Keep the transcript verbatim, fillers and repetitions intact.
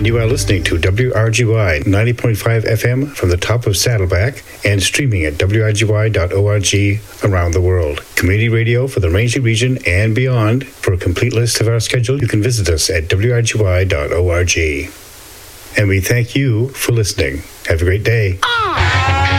and you are listening to W R G Y ninety point five F M from the top of Saddleback and streaming at w r g y dot org around the world. Community radio for the Rangeley region and beyond. For a complete list of our schedule, you can visit us at w r g y dot org. And we thank you for listening. Have a great day. Ah!